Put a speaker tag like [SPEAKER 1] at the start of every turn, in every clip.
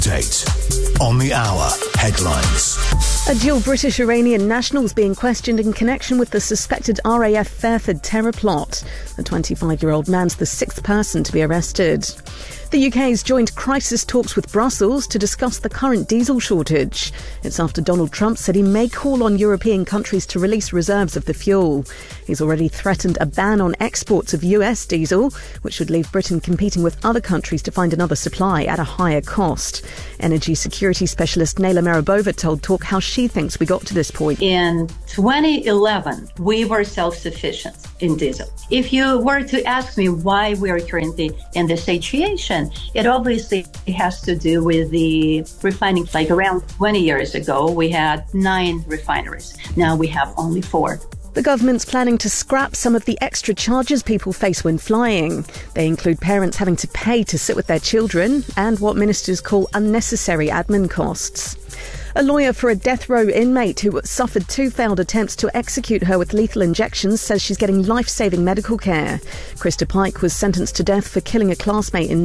[SPEAKER 1] Update on the hour headlines.
[SPEAKER 2] A dual British-Iranian national is being questioned in connection with the suspected RAF Fairford terror plot. The 25-year-old man's the sixth person to be arrested. The UK has joined crisis talks with Brussels to discuss the current diesel shortage. It's after Donald Trump said he may call on European countries to release reserves of the fuel. He's already threatened a ban on exports of US diesel, which would leave Britain competing with other countries to find another supply at a higher cost. Energy security specialist Naila Marabova told Talk how she thinks we got to this point.
[SPEAKER 3] In 2011, we were self-sufficient in diesel. If you were to ask me why we are currently in this situation, it obviously has to do with the refining. Like around 20 years ago, we had 9 refineries. Now we have only 4.
[SPEAKER 2] The government's planning to scrap some of the extra charges people face when flying. They include parents having to pay to sit with their children and what ministers call unnecessary admin costs. A lawyer for a death row inmate who suffered 2 failed attempts to execute her with lethal injections says she's getting life-saving medical care. Krista Pike was sentenced to death for killing a classmate in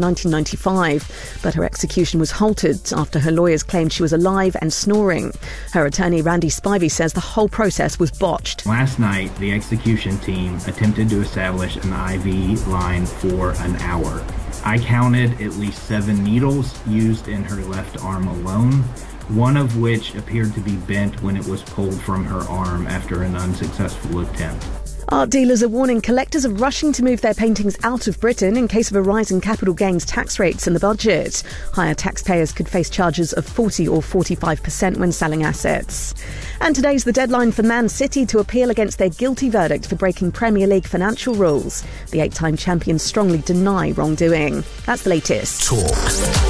[SPEAKER 2] 1995, but her execution was halted after her lawyers claimed she was alive and snoring. Her attorney, Randy Spivey, says the whole process was botched.
[SPEAKER 4] Last night, the execution team attempted to establish an IV line for an hour. I counted at least 7 needles used in her left arm alone, one of which appeared to be bent when it was pulled from her arm after an unsuccessful attempt.
[SPEAKER 2] Art dealers are warning collectors of rushing to move their paintings out of Britain in case of a rise in capital gains tax rates in the budget. Higher taxpayers could face charges of 40 or 45% when selling assets. And today's the deadline for Man City to appeal against their guilty verdict for breaking Premier League financial rules. The 8-time champions strongly deny wrongdoing. That's the latest.
[SPEAKER 1] Talk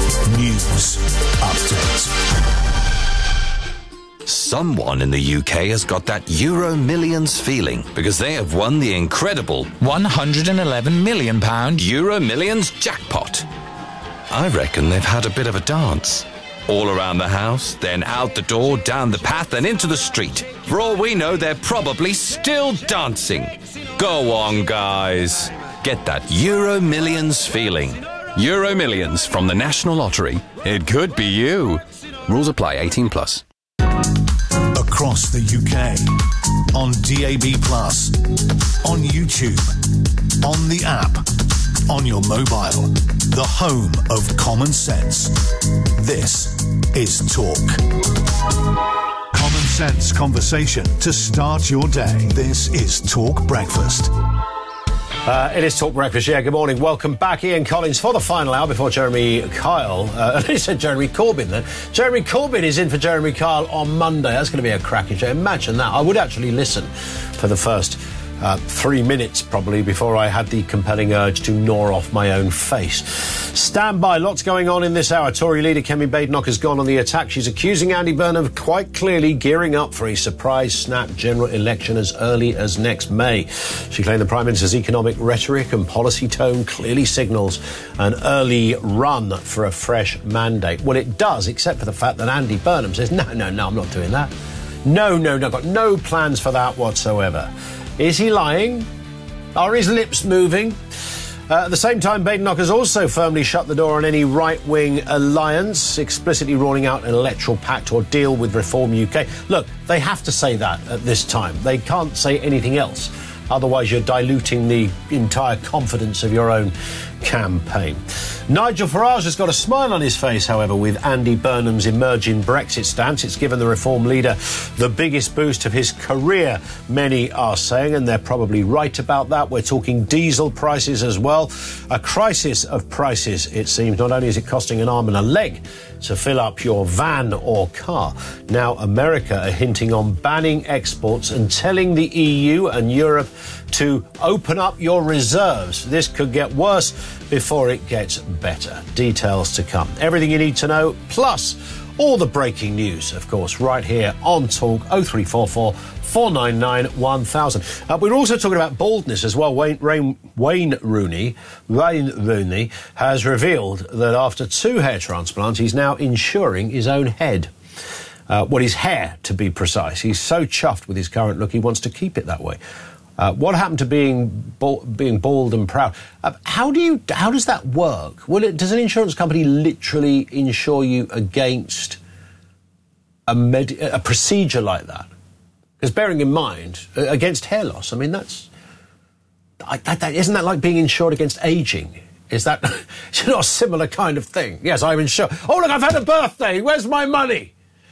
[SPEAKER 1] News Update.
[SPEAKER 5] Someone in the UK has got that Euro Millions feeling because they have won the incredible £111 million Euro Millions jackpot. I reckon they've had a bit of a dance. All around the house, then out the door, down the path and into the street. For all we know, they're probably still dancing. Go on, guys. Get that Euro Millions feeling. Euro Millions from the National Lottery. It could be you. Rules apply. 18+.
[SPEAKER 1] Across the UK, on DAB+, on YouTube, on the app, on your mobile, the home of common sense. This is Talk. Common sense conversation to start your day. This is Talk Breakfast.
[SPEAKER 6] It is Talk Breakfast. Yeah, good morning. Welcome back, Ian Collins, for the final hour before Jeremy Kyle. I said Jeremy Corbyn then. Jeremy Corbyn is in for Jeremy Kyle on Monday. That's going to be a cracking show. Imagine that. I would actually listen for the first 3 minutes probably before I had the compelling urge to gnaw off my own face. Stand by. Lots going on in this hour. Tory leader Kemi Badenoch has gone on the attack. She's accusing Andy Burnham of quite clearly gearing up for a surprise snap general election as early as next May. She claimed the Prime Minister's economic rhetoric and policy tone clearly signals an early run for a fresh mandate. Well, it does, except for the fact that Andy Burnham says, no, I'm not doing that. No, I've got no plans for that whatsoever. Is he lying? Are his lips moving? At the same time, Badenoch has also firmly shut the door on any right-wing alliance, explicitly ruling out an electoral pact or deal with Reform UK. Look, they have to say that at this time. They can't say anything else. Otherwise, you're diluting the entire confidence of your own campaign. Nigel Farage has got a smile on his face, however, with Andy Burnham's emerging Brexit stance. It's given the Reform leader the biggest boost of his career, many are saying, and they're probably right about that. We're talking diesel prices as well. A crisis of prices, it seems. Not only is it costing an arm and a leg to fill up your van or car, now America are hinting on banning exports and telling the EU and Europe to open up your reserves. This could get worse before it gets better. Details to come. Everything you need to know, plus all the breaking news, of course, right here on Talk 0344 499 1000. We're also talking about baldness as well. Wayne Rooney has revealed that after 2 hair transplants, he's now insuring his own head. His hair, to be precise. He's so chuffed with his current look, he wants to keep it that way. What happened to being bald and proud? How does that work? Does an insurance company literally insure you against a procedure like that? Because bearing in mind, against hair loss, I mean, isn't that like being insured against ageing? Is that not a similar kind of thing? Yes, I'm insured. Oh, look, I've had a birthday. Where's my money?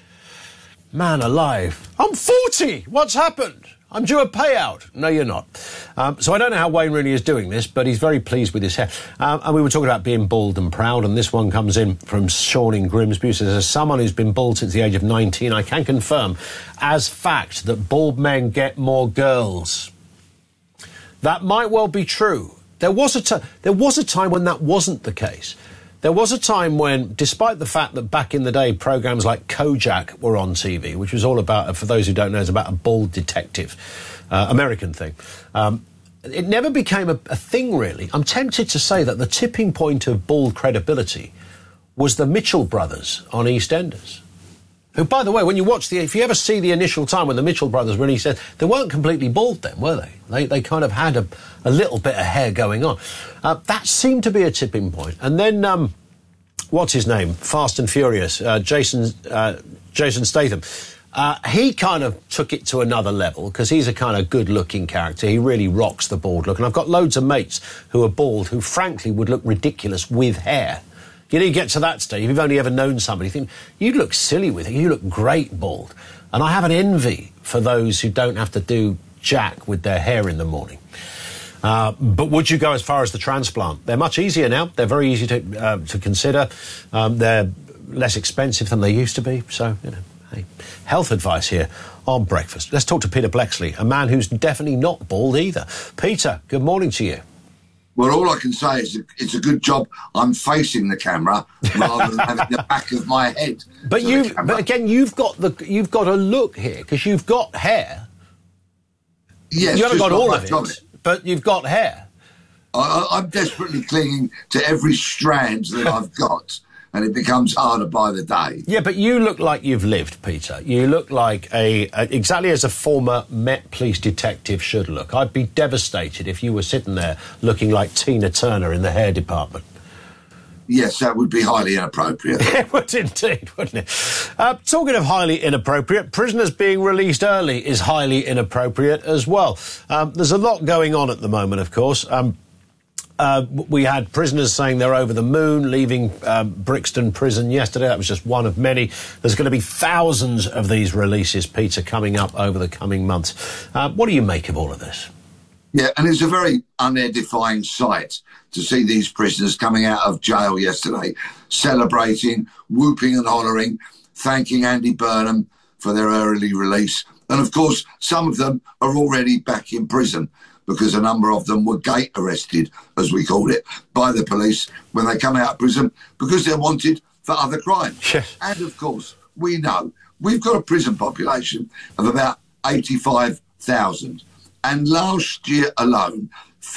[SPEAKER 6] Man alive. I'm 40. What's happened? I'm due a payout. No, you're not. So I don't know how Wayne Rooney is doing this, but he's very pleased with his hair. And we were talking about being bald and proud, and this one comes in from Sean in Grimsby. Says, as someone who's been bald since the age of 19, I can confirm as fact that bald men get more girls. That might well be true. There was a time when that wasn't the case. There was a time when, despite the fact that back in the day programmes like Kojak were on TV, which was all about, for those who don't know, it's about a bald detective, American thing. It never became a thing, really. I'm tempted to say that the tipping point of bald credibility was the Mitchell brothers on EastEnders. Who, by the way, when you watch if you ever see the initial time when the Mitchell brothers were in EastEnders, they weren't completely bald then, were they? They kind of had a little bit of hair going on. That seemed to be a tipping point. And then, what's his name? Fast and Furious, Jason Statham. He kind of took it to another level because he's a kind of good-looking character. He really rocks the bald look. And I've got loads of mates who are bald who, frankly, would look ridiculous with hair. You know, you get to that stage, if you've only ever known somebody, you think, you look silly with it, you look great bald. And I have an envy for those who don't have to do jack with their hair in the morning. But would you go as far as the transplant? They're much easier now. They're very easy to consider. They're less expensive than they used to be. So, you know, hey, health advice here on Breakfast. Let's talk to Peter Blexley, a man who's definitely not bald either. Peter, good morning to you.
[SPEAKER 7] Well, all I can say is it's a good job I'm facing the camera rather than having the back of my head.
[SPEAKER 6] But again, you've got a look here because you've got hair.
[SPEAKER 7] Yes,
[SPEAKER 6] you haven't got all of it, but you've got hair.
[SPEAKER 7] I'm desperately clinging to every strand that I've got, and it becomes harder by the day.
[SPEAKER 6] Yeah, but you look like you've lived, Peter. You look like exactly as a former Met Police detective should look. I'd be devastated if you were sitting there looking like Tina Turner in the hair department.
[SPEAKER 7] Yes, that would be highly inappropriate.
[SPEAKER 6] It would indeed, wouldn't it? Talking of highly inappropriate, prisoners being released early is highly inappropriate as well. There's a lot going on at the moment, of course. We had prisoners saying they're over the moon, leaving Brixton Prison yesterday. That was just one of many. There's going to be thousands of these releases, Peter, coming up over the coming months. What do you make of all of this?
[SPEAKER 7] Yeah, and it's a very unedifying sight to see these prisoners coming out of jail yesterday, celebrating, whooping and hollering, thanking Andy Burnham for their early release. And, of course, some of them are already back in prison, because a number of them were gate arrested, as we called it, by the police when they come out of prison because they're wanted for other crimes.
[SPEAKER 6] Yes.
[SPEAKER 7] And, of course, we know we've got a prison population of about 85,000. And last year alone,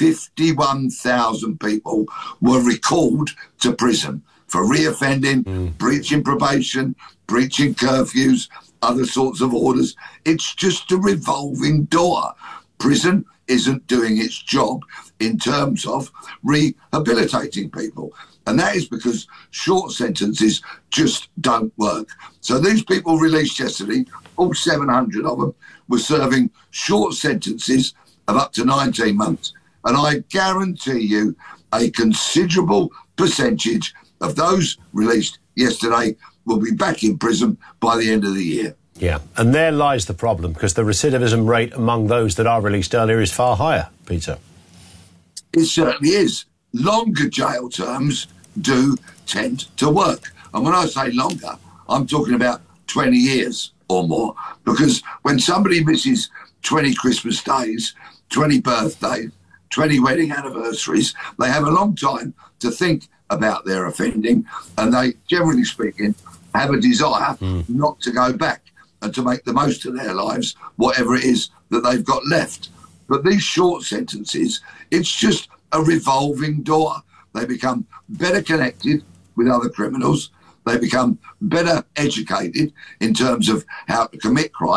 [SPEAKER 7] 51,000 people were recalled to prison for reoffending, breaching probation, breaching curfews, other sorts of orders. It's just a revolving door. Prison isn't doing its job in terms of rehabilitating people. And that is because short sentences just don't work. So these people released yesterday, all 700 of them, were serving short sentences of up to 19 months. And I guarantee you a considerable percentage of those released yesterday will be back in prison by the end of the year.
[SPEAKER 6] Yeah, and there lies the problem, because the recidivism rate among those that are released earlier is far higher, Peter.
[SPEAKER 7] It certainly is. Longer jail terms do tend to work. And when I say longer, I'm talking about 20 years or more, because when somebody misses 20 Christmas days, 20 birthdays, 20 wedding anniversaries, they have a long time to think about their offending, and they, generally speaking, have a desire not to go back and to make the most of their lives, whatever it is that they've got left. But these short sentences, it's just a revolving door. They become better connected with other criminals. They become better educated in terms of how to commit crime.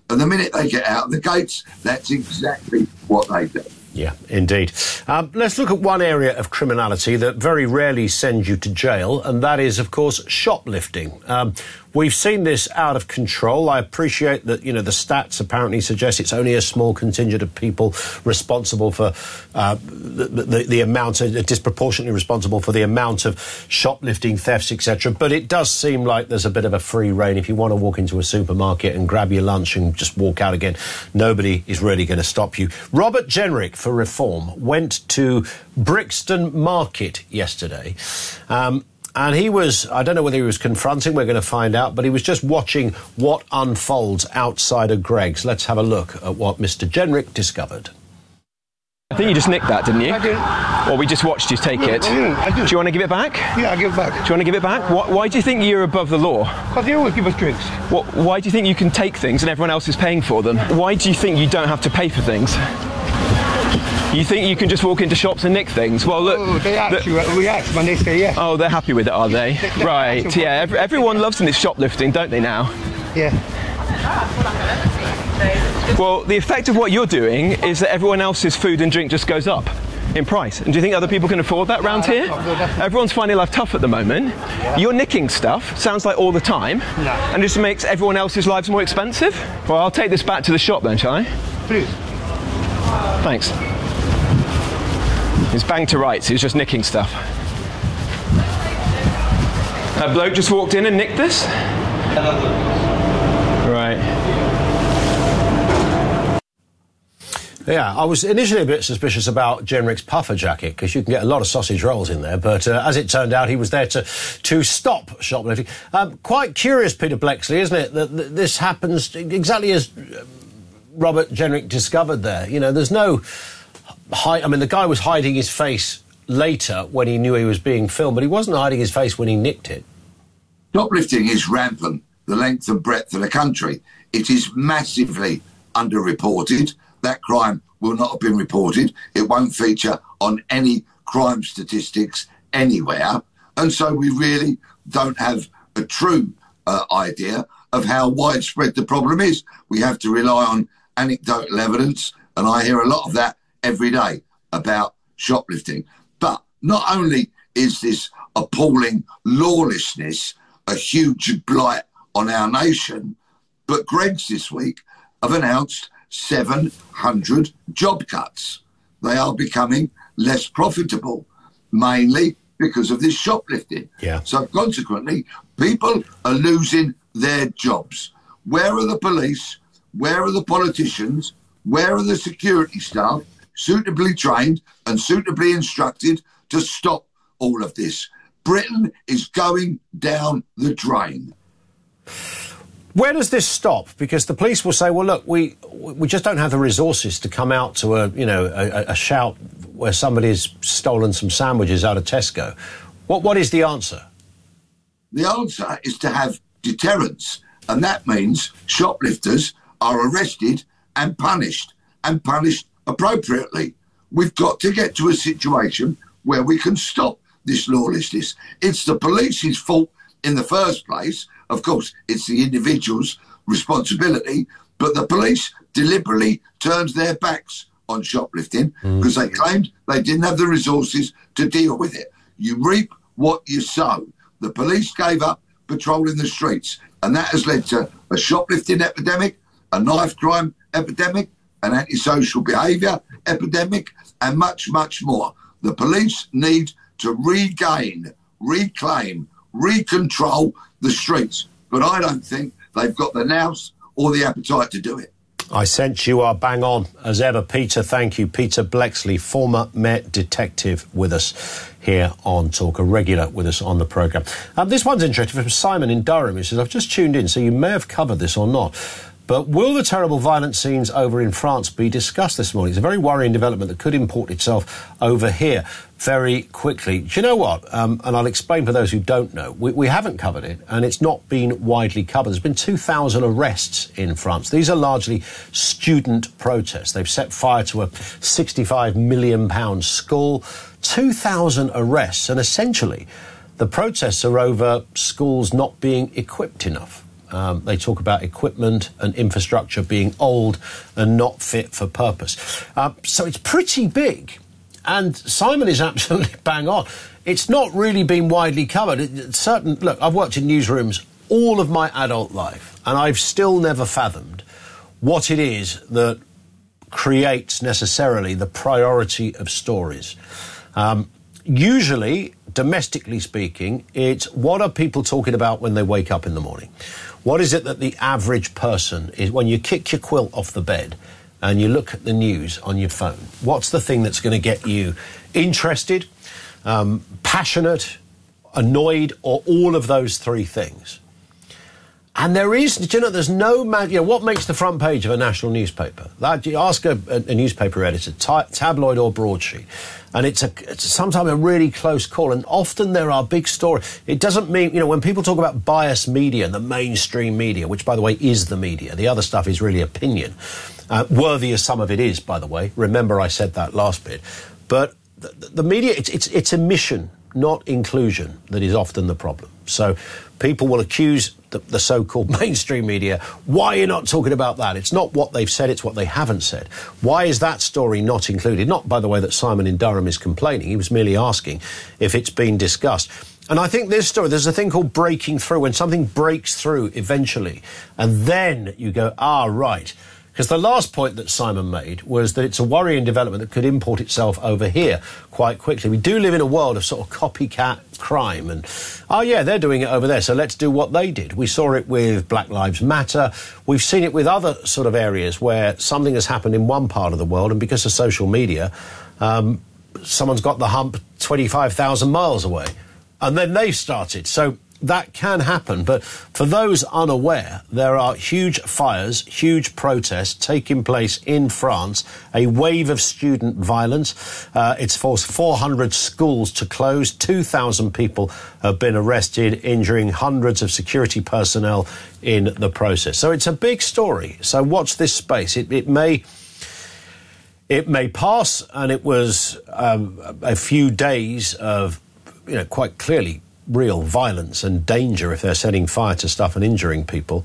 [SPEAKER 7] And the minute they get out of the gates, that's exactly what they do.
[SPEAKER 6] Yeah, indeed. Let's look at one area of criminality that very rarely sends you to jail, and that is, of course, shoplifting. We've seen this out of control. I appreciate that, the stats apparently suggest it's only a small contingent of people responsible for the amount, disproportionately responsible for the amount of shoplifting, thefts, etc. But it does seem like there's a bit of a free rein. If you want to walk into a supermarket and grab your lunch and just walk out again, nobody is really going to stop you. Robert Jenrick for Reform went to Brixton Market yesterday. And he was, I don't know whether he was confronting, we're going to find out, but he was just watching what unfolds outside of Greggs. Let's have a look at what Mr. Jenrick discovered.
[SPEAKER 8] I think you just nicked that, didn't you?
[SPEAKER 9] I did.
[SPEAKER 8] Or we just watched you take it.
[SPEAKER 9] I did.
[SPEAKER 8] Do you want to give it back?
[SPEAKER 9] Yeah, I'll give it back.
[SPEAKER 8] Do you want to give it back? Why do you think you're above the law?
[SPEAKER 9] Because they always give us drinks.
[SPEAKER 8] Why do you think you can take things and everyone else is paying for them? Why do you think you don't have to pay for things? You think you can just walk into shops and nick things? Well, look...
[SPEAKER 9] Oh, they actually react when they say yes.
[SPEAKER 8] Oh, they're happy with it, are they? Right, yeah. Everyone loves this shoplifting, don't they now?
[SPEAKER 9] Yeah.
[SPEAKER 8] Well, the effect of what you're doing is that everyone else's food and drink just goes up in price. And do you think other people can afford that round here? Everyone's finding life tough at the moment. Yeah. You're nicking stuff, sounds like all the time, and just makes everyone else's lives more expensive. Well, I'll take this back to the shop then, shall I?
[SPEAKER 9] Please.
[SPEAKER 8] Thanks. He's banged to rights, he was just nicking stuff. That bloke just walked in and nicked this? Right.
[SPEAKER 6] Yeah, I was initially a bit suspicious about Jenrick's puffer jacket, because you can get a lot of sausage rolls in there, but as it turned out, he was there to stop shoplifting. Quite curious, Peter Bleksley, isn't it, that this happens exactly as Robert Jenrick discovered there. There's no... the guy was hiding his face later when he knew he was being filmed, but he wasn't hiding his face when he nicked it.
[SPEAKER 7] Shoplifting is rampant the length and breadth of the country. It is massively underreported. That crime will not have been reported. It won't feature on any crime statistics anywhere. And so we really don't have a true idea of how widespread the problem is. We have to rely on anecdotal evidence, and I hear a lot of that every day about shoplifting. But not only is this appalling lawlessness a huge blight on our nation, but Greggs this week have announced 700 job cuts. They are becoming less profitable, mainly because of this shoplifting.
[SPEAKER 6] Yeah.
[SPEAKER 7] So consequently, people are losing their jobs. Where are the police? Where are the politicians? Where are the security staff suitably trained and suitably instructed to stop all of this? Britain is going down the drain.
[SPEAKER 6] Where does this stop? Because the police will say, well, look, we just don't have the resources to come out to a shout where somebody's stolen some sandwiches out of Tesco. What is the answer?
[SPEAKER 7] The answer is to have deterrence, and that means shoplifters are arrested and punished appropriately. We've got to get to a situation where we can stop this lawlessness. It's the police's fault in the first place. Of course, it's the individual's responsibility, but the police deliberately turned their backs on shoplifting because they claimed they didn't have the resources to deal with it. You reap what you sow. The police gave up patrolling the streets, and that has led to a shoplifting epidemic, a knife crime epidemic, an antisocial behaviour epidemic, and much, much more. The police need to regain, reclaim, recontrol the streets, but I don't think they've got the nous or the appetite to do it.
[SPEAKER 6] I sense you are bang on as ever, Peter. Thank you. Peter Bleksley, former Met detective, with us here on Talk, a regular with us on the programme. This one's interesting from Simon in Durham. He says, I've just tuned in, so you may have covered this or not, but will the terrible violent scenes over in France be discussed this morning? It's a very worrying development that could import itself over here very quickly. Do you know what? And I'll explain for those who don't know. We haven't covered it, and it's not been widely covered. There's been 2,000 arrests in France. These are largely student protests. They've set fire to a £65 million school. 2,000 arrests, and essentially the protests are over schools not being equipped enough. They talk about equipment and infrastructure being old and not fit for purpose. So it's pretty big. And Simon is absolutely bang on. It's not really been widely covered. Look, I've worked in newsrooms all of my adult life, and I've still never fathomed what it is that creates necessarily the priority of stories. Usually, domestically speaking, it's what are people talking about when they wake up in the morning? What is it that the average person is, when you kick your quilt off the bed and you look at the news on your phone, what's the thing that's going to get you interested, passionate, annoyed, or all of those three things? And there's no what makes the front page of a national newspaper? That you ask a newspaper editor, tabloid or broadsheet, and it's sometimes a really close call. And often there are big stories. It doesn't mean, when people talk about biased media, the mainstream media, which by the way is the media, the other stuff is really opinion, worthy as some of it is, by the way. Remember, I said that last bit. But the media, it's omission, not inclusion, that is often the problem. So people will accuse the so-called mainstream media, why are you not talking about that? It's not what they've said, it's what they haven't said. Why is that story not included? Not, by the way, that Simon in Durham is complaining. He was merely asking if it's been discussed. And I think this story, there's a thing called breaking through, when something breaks through eventually, and then you go, right. Because the last point that Simon made was that it's a worrying development that could import itself over here quite quickly. We do live in a world of sort of copycat crime and, they're doing it over there, so let's do what they did. We saw it with Black Lives Matter. We've seen it with other sort of areas where something has happened in one part of the world, and because of social media, someone's got the hump 25,000 miles away. And then they've started. So that can happen, but for those unaware, there are huge fires, huge protests taking place in France, a wave of student violence. It's forced 400 schools to close. 2,000 people have been arrested, injuring hundreds of security personnel in the process. So it's a big story. So watch this space. It may pass, and it was a few days of, quite clearly real violence and danger if they're setting fire to stuff and injuring people.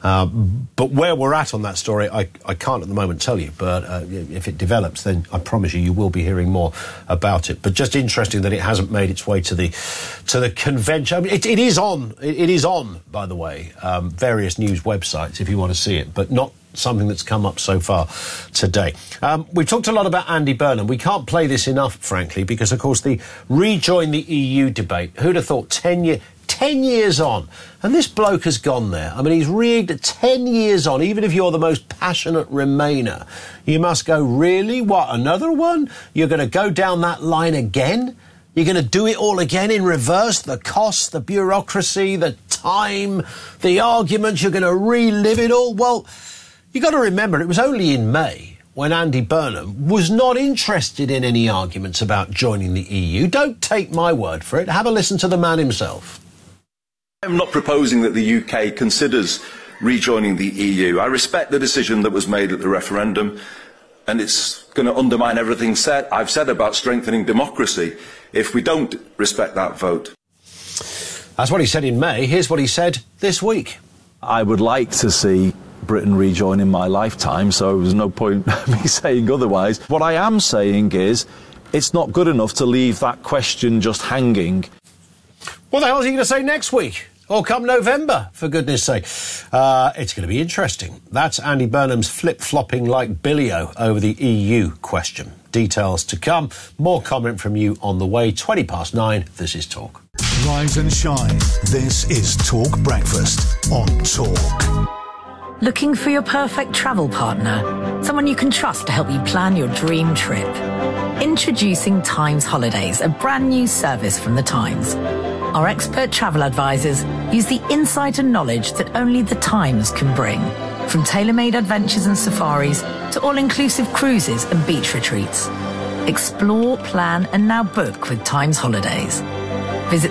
[SPEAKER 6] But where we're at on that story, I can't at the moment tell you. But if it develops, then I promise you will be hearing more about it. But just interesting that it hasn't made its way to the convention. I mean, it is on. It is on, by the way, various news websites if you want to see it, but not something that's come up so far today. We've talked a lot about Andy Burnham. We can't play this enough, frankly, because, of course, the rejoin the EU debate, who'd have thought 10 years on, and this bloke has gone there. I mean, he's rigged 10 years on. Even if you're the most passionate Remainer, you must go, really? What, another one? You're going to go down that line again? You're going to do it all again in reverse? The cost, the bureaucracy, the time, the arguments, you're going to relive it all? Well, you've got to remember, it was only in May when Andy Burnham was not interested in any arguments about joining the EU. Don't take my word for it. Have a listen to the man himself.
[SPEAKER 10] I'm not proposing that the UK considers rejoining the EU. I respect the decision that was made at the referendum, and it's going to undermine everything I've said about strengthening democracy if we don't respect that vote.
[SPEAKER 6] That's what he said in May. Here's what he said this week.
[SPEAKER 11] I would like to see Britain rejoin in my lifetime, so there's no point me saying otherwise. What I am saying is it's not good enough to leave that question just hanging.
[SPEAKER 6] What the hell is he going to say next week? Or come November, for goodness sake. It's going to be interesting. That's Andy Burnham's flip-flopping like Billy-O over the EU question. Details to come. More comment from you on the way. 9:20. This is Talk.
[SPEAKER 1] Rise and shine. This is Talk Breakfast on Talk.
[SPEAKER 12] Looking for your perfect travel partner? Someone you can trust to help you plan your dream trip? Introducing Times Holidays, a brand new service from the Times. Our expert travel advisors use the insight and knowledge that only the Times can bring. From tailor-made adventures and safaris to all-inclusive cruises and beach retreats. Explore, plan and now book with Times Holidays. Visit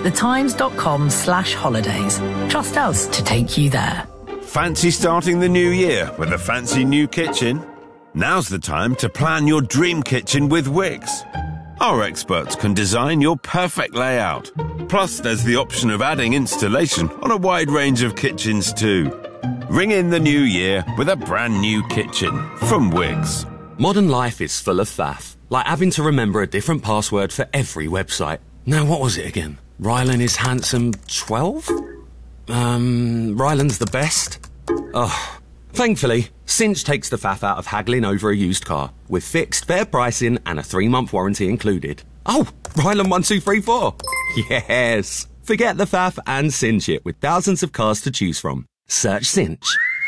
[SPEAKER 12] thetimes.com/holidays. Trust us to take you there.
[SPEAKER 13] Fancy starting the new year with a fancy new kitchen? Now's the time to plan your dream kitchen with Wickes. Our experts can design your perfect layout. Plus, there's the option of adding installation on a wide range of kitchens too. Ring in the new year with a brand new kitchen from Wickes.
[SPEAKER 14] Modern life is full of faff, like having to remember a different password for every website. Now, what was it again? Rylan is handsome 12? Rylan's the best? Oh, thankfully, Cinch takes the faff out of haggling over a used car, with fixed fair pricing and a 3-month warranty included. Oh, Rylan 1234. Yes. Forget the faff and cinch it with thousands of cars to choose from. Search Cinch.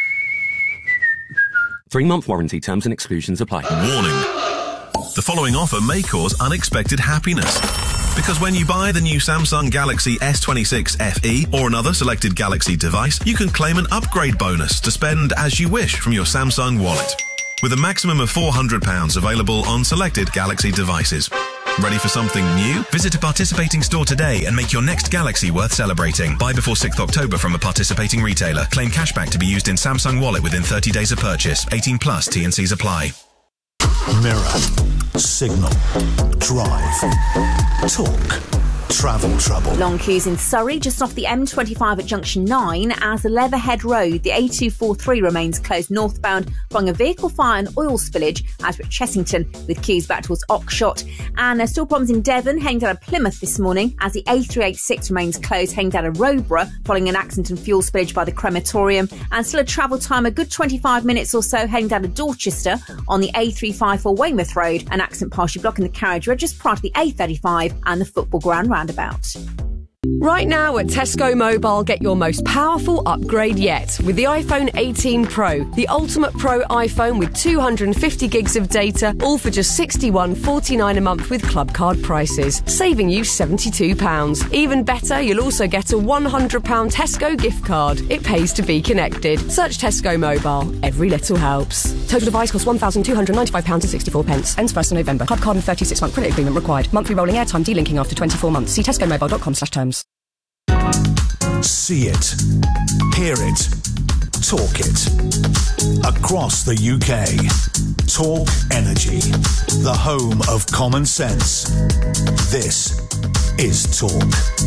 [SPEAKER 14] 3-month warranty, terms and exclusions apply.
[SPEAKER 15] Warning. The following offer may cause unexpected happiness. Because when you buy the new Samsung Galaxy S26 FE or another selected Galaxy device, you can claim an upgrade bonus to spend as you wish from your Samsung wallet. With a maximum of £400 available on selected Galaxy devices. Ready for something new? Visit a participating store today and make your next Galaxy worth celebrating. Buy before 6th October from a participating retailer. Claim cashback to be used in Samsung Wallet within 30 days of purchase. 18 plus T&Cs apply.
[SPEAKER 1] Mirror, signal, drive, talk, travel trouble.
[SPEAKER 16] Long queues in Surrey, just off the M25 at junction 9, as the Leatherhead Road, the A243 remains closed northbound following a vehicle fire and oil spillage as we're at Chessington, with queues back towards Oxshott. And there's still problems in Devon, heading down to Plymouth this morning, as the A386 remains closed, heading down to Roborough following an accident and fuel spillage by the crematorium. And still a travel time, a good 25 minutes or so, heading down to Dorchester on the A354 Weymouth Road. An accident partially blocking the carriage road just prior to the A35 and the football ground roundabout.
[SPEAKER 17] Right now at Tesco Mobile, get your most powerful upgrade yet with the iPhone 18 Pro, the ultimate Pro iPhone with 250 gigs of data, all for just $61.49 a month with club card prices, saving you £72. Even better, you'll also get a £100 Tesco gift card. It pays to be connected. Search Tesco Mobile. Every little helps. Total device costs £1,295.64. Ends 1st of November. Club card and 36-month credit agreement required. Monthly rolling airtime delinking after 24 months. See tescomobile.com/terms.
[SPEAKER 1] See it, hear it, talk it. Across the UK, Talk Energy, the home of common sense. This is Talk.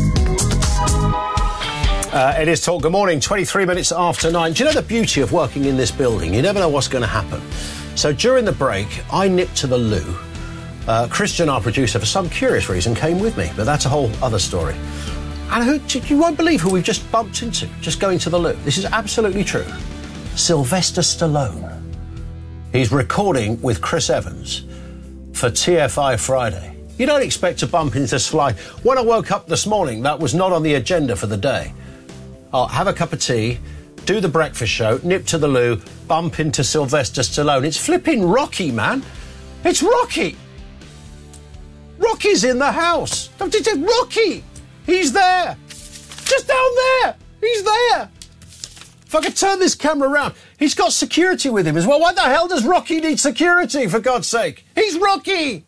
[SPEAKER 6] It is Talk. Good morning, 23 minutes after 9. Do you know the beauty of working in this building? You never know what's going to happen. So during the break, I nipped to the loo. Christian, our producer, for some curious reason, came with me, but that's a whole other story. And you won't believe who we've just bumped into, just going to the loo. This is absolutely true. Sylvester Stallone. He's recording with Chris Evans for TFI Friday. You don't expect to bump into Sly. When I woke up this morning, that was not on the agenda for the day. I'll have a cup of tea, do the breakfast show, nip to the loo, bump into Sylvester Stallone. It's flipping Rocky, man. It's Rocky. Rocky's in the house. Rocky. He's there. Just down there. He's there. If I could turn this camera around. He's got security with him as well. Why the hell does Rocky need security, for God's sake? He's Rocky.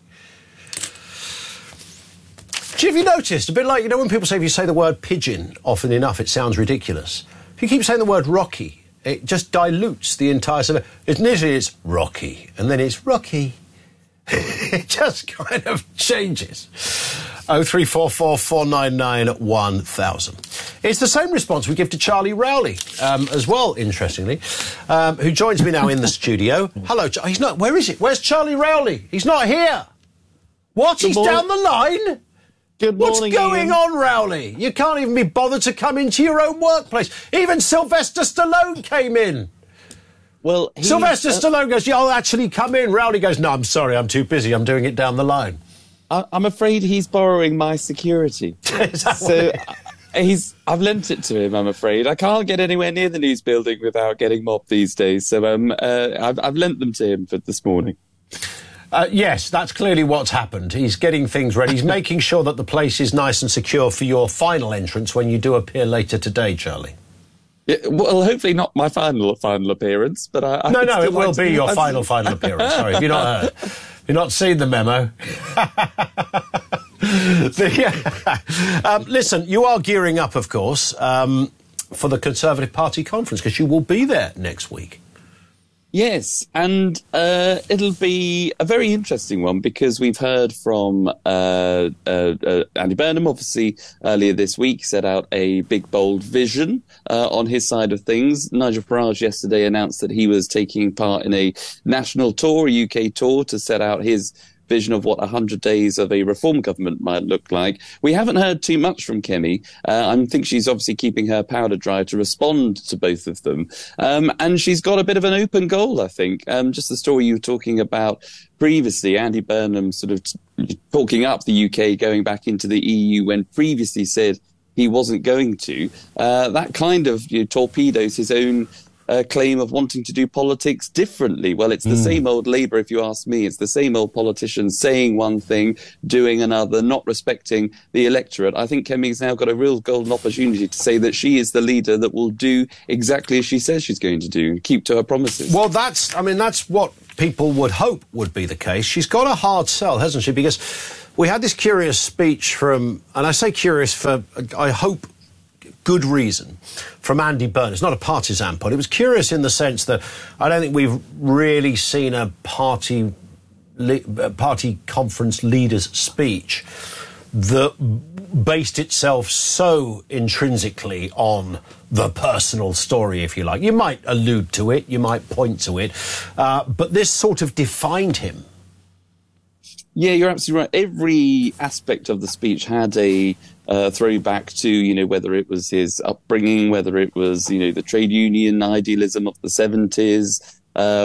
[SPEAKER 6] Have you noticed? A bit like, you know, when people say if you say the word pigeon often enough, it sounds ridiculous. If you keep saying the word Rocky, it just dilutes the entire... Initially it's Rocky, and then it's Rocky. It just kind of changes. 0344 499 1000. It's the same response we give to Charlie Rowley as well, interestingly, who joins me now in the studio. Hello, he's not. Where is it? Where's Charlie Rowley? He's not here. What? He's down the line?
[SPEAKER 18] Good morning,
[SPEAKER 6] What's going
[SPEAKER 18] Ian.
[SPEAKER 6] on, Rowley? You can't even be bothered to come into your own workplace. Even Sylvester Stallone came in.
[SPEAKER 18] Well,
[SPEAKER 6] Sylvester Stallone goes, yeah, I'll actually come in. Rowley goes, no, I'm sorry, I'm too busy. I'm doing it down the line.
[SPEAKER 18] I'm afraid he's borrowing my security. So I've lent it to him, I'm afraid. I can't get anywhere near the news building without getting mobbed these days. So I've lent them to him for this morning.
[SPEAKER 6] Yes, that's clearly what's happened. He's getting things ready. He's making sure that the place is nice and secure for your final entrance when you do appear later today, Charlie.
[SPEAKER 18] Yeah, well, hopefully not my final appearance, but I
[SPEAKER 6] No, it will be your final appearance. Sorry, have you not heard? You've not seen the memo. Listen, you are gearing up, of course, for the Conservative Party conference, because you will be there next week.
[SPEAKER 18] Yes, and it'll be a very interesting one because we've heard from Andy Burnham, obviously, earlier this week, set out a big, bold vision on his side of things. Nigel Farage yesterday announced that he was taking part in a national tour, a UK tour, to set out his vision of what 100 days of a reform government might look like. We haven't heard too much from Kemi. I think she's obviously keeping her powder dry to respond to both of them. And she's got a bit of an open goal, I think. Just the story you were talking about previously, Andy Burnham sort of talking up the UK going back into the EU when previously said he wasn't going to. That kind of torpedoes his own claim of wanting to do politics differently. Well, it's the same old Labour, if you ask me. It's the same old politicians saying one thing, doing another, not respecting the electorate. I think Kemi's now got a real golden opportunity to say that she is the leader that will do exactly as she says she's going to do and keep to her promises.
[SPEAKER 6] Well, that's what people would hope would be the case. She's got a hard sell, hasn't she? Because we had this curious speech from, and I say curious for, I hope, good reason, from Andy Burnham. It's not a partisan point. It was curious in the sense that I don't think we've really seen a party conference leader's speech that based itself so intrinsically on the personal story, if you like. You might allude to it, you might point to it, but this sort of defined him.
[SPEAKER 18] Yeah, you're absolutely right. Every aspect of the speech had a throwback to, whether it was his upbringing, whether it was, the trade union idealism of the 70s.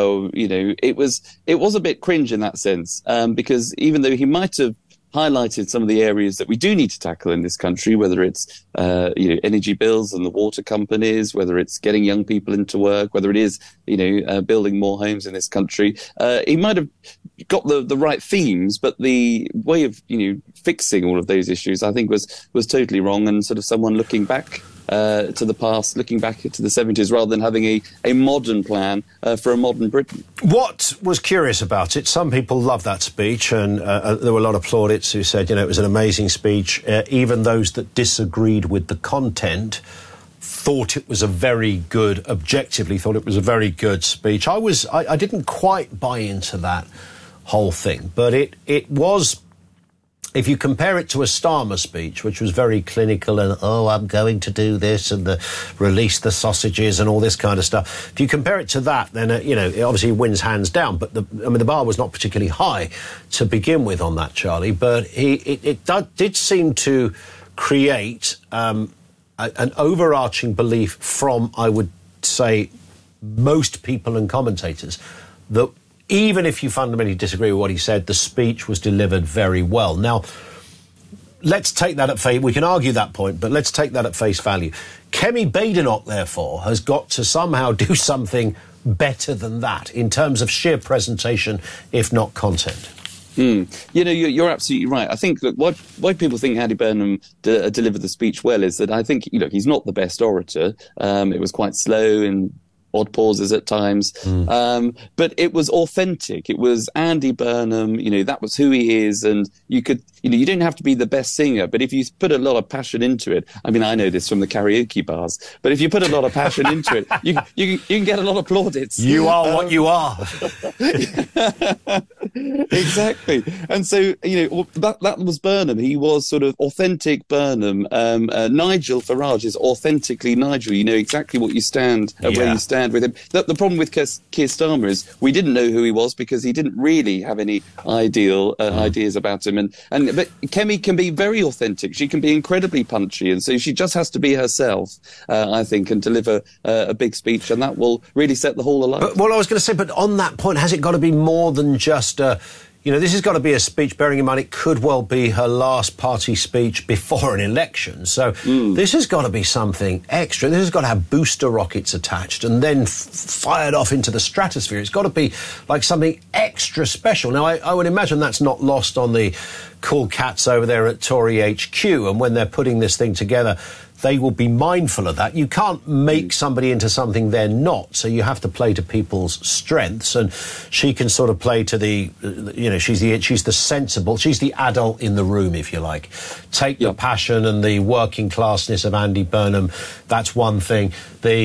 [SPEAKER 18] It was a bit cringe in that sense, because even though he might have highlighted some of the areas that we do need to tackle in this country, whether it's, energy bills and the water companies, whether it's getting young people into work, whether it is, building more homes in this country. He might have got the right themes, but the way of, fixing all of those issues, I think was totally wrong, and sort of someone looking back to the past, looking back to the 70s, rather than having a modern plan for a modern Britain. What
[SPEAKER 6] was curious about it, some people loved that speech, and there were a lot of plaudits who said, it was an amazing speech. Even those that disagreed with the content thought it was objectively thought it was a very good speech. I didn't quite buy into that whole thing, but it was, if you compare it to a Starmer speech, which was very clinical and, I'm going to do this and release the sausages and all this kind of stuff. If you compare it to that, then, it obviously wins hands down. But the bar was not particularly high to begin with on that, Charlie. But it did seem to create an overarching belief from, I would say, most people and commentators that even if you fundamentally disagree with what he said, the speech was delivered very well. Now, let's take that at face. We can argue that point, but let's take that at face value. Kemi Badenoch, therefore, has got to somehow do something better than that in terms of sheer presentation, if not content.
[SPEAKER 18] You're absolutely right. I think, look, why people think Andy Burnham delivered the speech well is that I think, he's not the best orator. It was quite slow and odd pauses at times. But it was authentic. It was Andy Burnham, that was who he is. And you could, you don't have to be the best singer, but if you put a lot of passion into it, I know this from the karaoke bars, but if you put a lot of passion into it, you can get a lot of plaudits.
[SPEAKER 6] You are what you are.
[SPEAKER 18] Exactly. And so, that was Burnham. He was sort of authentic Burnham. Nigel Farage is authentically Nigel. You know exactly what you stand and where you stand with him. The problem with Keir Starmer is we didn't know who he was because he didn't really have any ideas about him. But Kemi can be very authentic. She can be incredibly punchy, and so she just has to be herself, I think, and deliver a big speech, and that will really set the hall alight.
[SPEAKER 6] But what I was going to say, but on that point, has it got to be more than just this has got to be a speech, bearing in mind it could well be her last party speech before an election. So this has got to be something extra. This has got to have booster rockets attached and then fired off into the stratosphere. It's got to be like something extra special. Now, I would imagine that's not lost on the cool cats over there at Tory HQ. And when they're putting this thing together, they will be mindful of that. You can't make somebody into something they're not, so you have to play to people's strengths, and she can sort of play to the, she's the sensible, she's the adult in the room, if you like. Take the passion and the working classness of Andy Burnham, that's one thing. The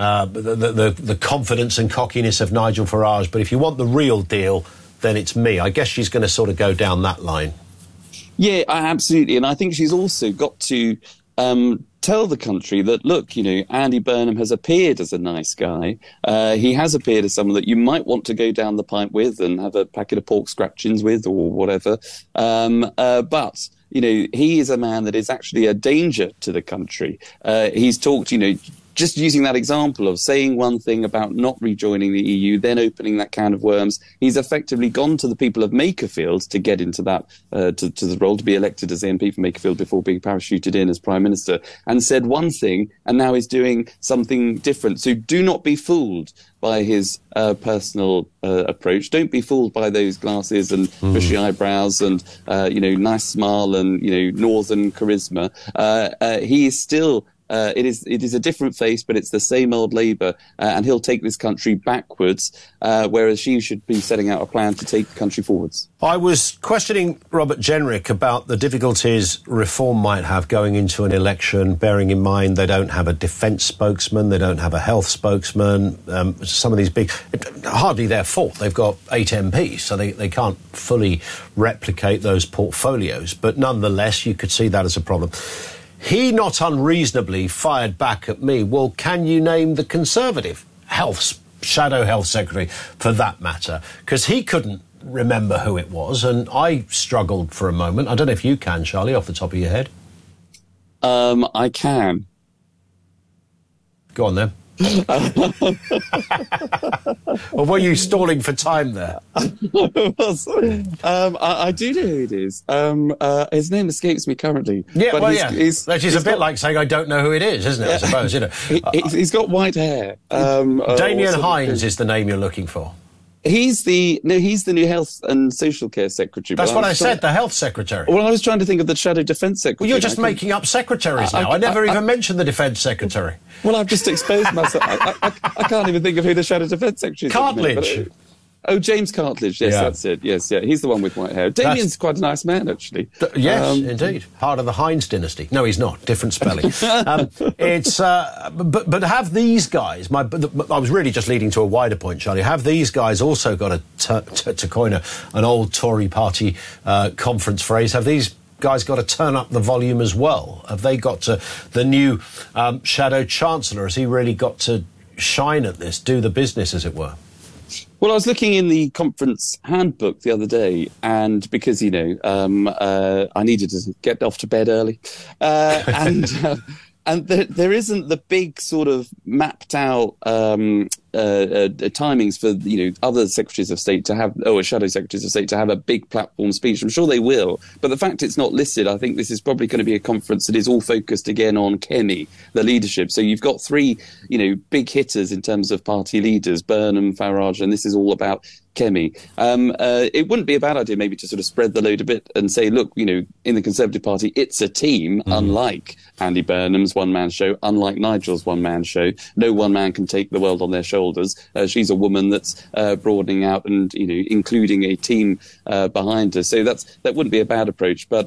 [SPEAKER 6] the confidence and cockiness of Nigel Farage, but if you want the real deal, then it's me. I guess she's going to sort of go down that line.
[SPEAKER 18] Yeah, absolutely. And I think she's also got to tell the country that, look, Andy Burnham has appeared as a nice guy. He has appeared as someone that you might want to go down the pipe with and have a packet of pork scratchings with or whatever. But he is a man that is actually a danger to the country. He's talked, just using that example of saying one thing about not rejoining the EU, then opening that can of worms, he's effectively gone to the people of Makerfield to get into that, to the role, to be elected as the MP for Makerfield before being parachuted in as Prime Minister, and said one thing, and now he's doing something different. So do not be fooled by his personal approach. Don't be fooled by those glasses and bushy eyebrows and, nice smile and, northern charisma. He is still... It is a different face, but it's the same old Labour, and he'll take this country backwards, whereas she should be setting out a plan to take the country forwards.
[SPEAKER 6] I was questioning Robert Jenrick about the difficulties Reform might have going into an election, bearing in mind they don't have a defence spokesman, they don't have a health spokesman. Some of these hardly their fault. They've got 8 MPs, so they can't fully replicate those portfolios. But nonetheless, you could see that as a problem. He not unreasonably fired back at me, well, can you name the Conservative Shadow Health Secretary, for that matter? Because he couldn't remember who it was, and I struggled for a moment. I don't know if you can, Charlie, off the top of your head.
[SPEAKER 18] I can.
[SPEAKER 6] Go on, then. Or were you stalling for time there?
[SPEAKER 18] I do know who it is. His name escapes me currently.
[SPEAKER 6] Yeah, but which is a bit like saying I don't know who it is, isn't it? I suppose,
[SPEAKER 18] He's got white hair.
[SPEAKER 6] Damien Hines is the name you're looking for.
[SPEAKER 18] He's the new Health and Social Care Secretary.
[SPEAKER 6] That's what I said, the Health Secretary.
[SPEAKER 18] Well, I was trying to think of the Shadow Defence Secretary.
[SPEAKER 6] Well, you're just making up secretaries now. I never even mentioned the Defence Secretary.
[SPEAKER 18] Well, I've just exposed myself. I can't even think of who the Shadow Defence Secretary is.
[SPEAKER 6] Cartledge.
[SPEAKER 18] James Cartledge. Yes, that's it. Yes, yeah. He's the one with white hair. Damien's quite a nice man, actually.
[SPEAKER 6] Yes, indeed. Part of the Hines dynasty. No, he's not. Different spelling. But have these guys, I was really just leading to a wider point, Charlie, have these guys also got to coin an old Tory party conference phrase, have these guys got to turn up the volume as well? Have they got to, the new Shadow Chancellor, has he really got to shine at this, do the business, as it were?
[SPEAKER 18] Well, I was looking in the conference handbook the other day, and because, I needed to get off to bed early, and there isn't the big sort of mapped out timings for other secretaries of state to have, or shadow secretaries of state to have a big platform speech. I'm sure they will, but the fact it's not listed, I think this is probably going to be a conference that is all focused again on Kemi, the leadership. So you've got 3, big hitters in terms of party leaders, Burnham, Farage, and this is all about Kemi. It wouldn't be a bad idea maybe to sort of spread the load a bit and say, look, in the Conservative Party, it's a team, unlike Andy Burnham's one-man show, unlike Nigel's one-man show. No one man can take the world on their shoulders. She's a woman that's broadening out and, including a team behind her. So that wouldn't be a bad approach. But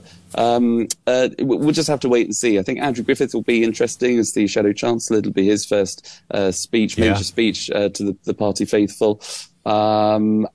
[SPEAKER 18] we'll just have to wait and see. I think Andrew Griffith will be interesting as the Shadow Chancellor. It'll be his first major speech to the party faithful. But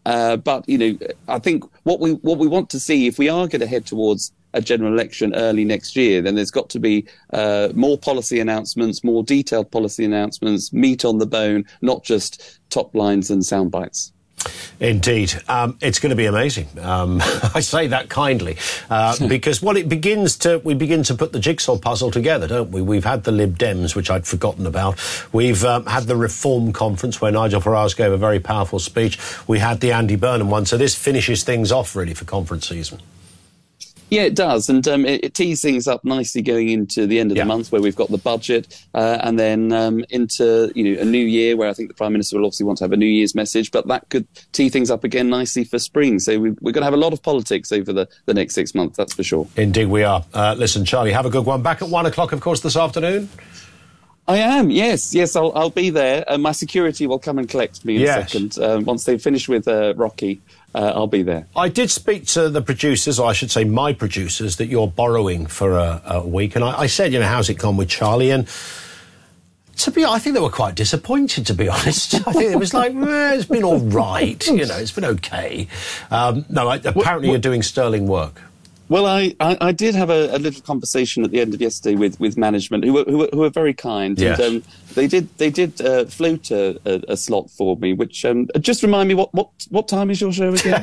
[SPEAKER 18] I think what we want to see, if we are going to head towards a general election early next year, then there's got to be more policy announcements, more detailed policy announcements, meat on the bone, not just top lines and sound bites.
[SPEAKER 6] Indeed. It's going to be amazing. I say that kindly, because we begin to put the jigsaw puzzle together, don't we? We've had the Lib Dems, which I'd forgotten about. We've had the Reform Conference where Nigel Farage gave a very powerful speech. We had the Andy Burnham one. So this finishes things off really for conference season.
[SPEAKER 18] Yeah, it does, and it tees things up nicely going into the end of the month, where we've got the budget, and then into a new year, where I think the Prime Minister will obviously want to have a New Year's message, but that could tee things up again nicely for spring. So we're going to have a lot of politics over the next 6 months, that's for sure.
[SPEAKER 6] Indeed, we are. Listen, Charlie, have a good one. Back at 1 o'clock, of course, this afternoon.
[SPEAKER 18] I am, yes, I'll be there. My security will come and collect me in a second. Once they've finished with Rocky, I'll be there.
[SPEAKER 6] I did speak to the producers, or I should say my producers, that you're borrowing for a week. And I said, how's it gone with Charlie? And I think they were quite disappointed, to be honest. I think it was like, it's been all right, it's been okay. Apparently you're doing sterling work.
[SPEAKER 18] Well, I did have a little conversation at the end of yesterday with management who were very kind.
[SPEAKER 6] Yes.
[SPEAKER 18] And they did float a slot for me, which just remind me what time is your show again?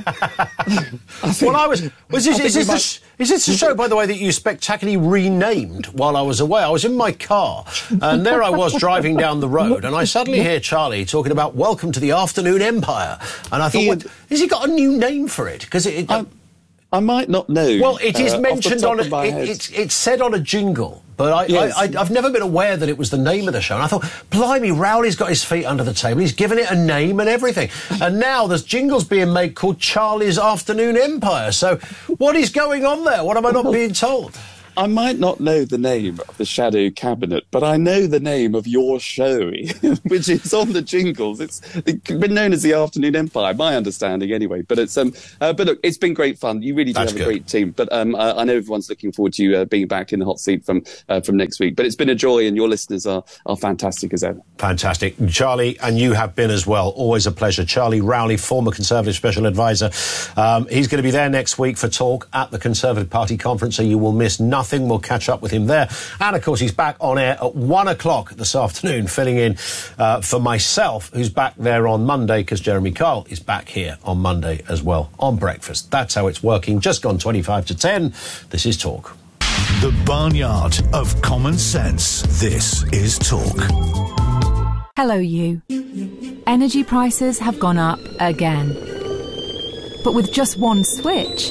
[SPEAKER 6] Is this the show, by the way, that you spectacularly renamed while I was away? I was in my car, and there I was driving down the road, and I suddenly hear Charlie talking about Welcome to the Afternoon Empire, and I thought, has he got a new name for it? Because
[SPEAKER 18] I might not know.
[SPEAKER 6] Well, it is mentioned on it's said on a jingle, but I've never been aware that it was the name of the show. And I thought, blimey, Rowley's got his feet under the table. He's given it a name and everything. And now there's jingles being made called Charlie's Afternoon Empire. So what is going on there? What am I not being told?
[SPEAKER 18] I might not know the name of the Shadow Cabinet, but I know the name of your show, which is on the jingles. It's been known as the Afternoon Empire, my understanding anyway. But it's but look, it's been great fun. You really do have a great team. But I know everyone's looking forward to you being back in the hot seat from next week. But it's been a joy, and your listeners are fantastic as ever.
[SPEAKER 6] Fantastic, Charlie, and you have been as well. Always a pleasure. Charlie Rowley, former Conservative Special Advisor. He's going to be there next week for talk at the Conservative Party conference, so you will miss nothing. We'll catch up with him there. And, of course, he's back on air at 1 o'clock this afternoon, filling in for myself, who's back there on Monday, because Jeremy Kyle is back here on Monday as well on breakfast. That's how it's working. Just gone 25 to 10. This is Talk.
[SPEAKER 1] The barnyard of common sense. This is Talk.
[SPEAKER 19] Hello, you. Energy prices have gone up again. But with just one switch,